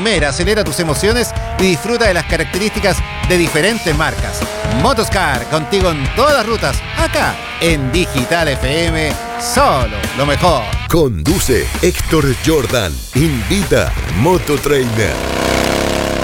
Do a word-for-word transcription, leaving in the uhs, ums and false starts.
Mera, acelera tus emociones y disfruta de las características de diferentes marcas. Motoscar, contigo en todas las rutas, acá en Digital F M, solo lo mejor. Conduce Héctor Jordan. Invita Mototrainer.